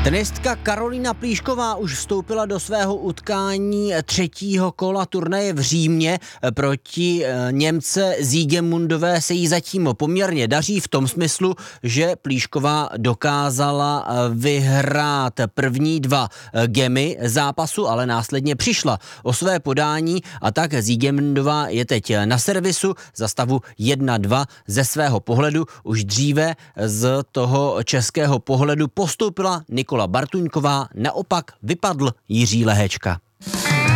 Tenistka Karolína Plíšková už vstoupila do svého utkání třetího kola turnaje v Římě. Proti Němce Siegemundové se jí zatím poměrně daří v tom smyslu, že Plíšková dokázala vyhrát první dva gemy zápasu, ale následně přišla o své podání a tak Siegemundová je teď na servisu za stavu 1-2 ze svého pohledu. Už dříve z toho českého pohledu postoupila Nikola Bartuňková, naopak vypadl Jiří Lehečka.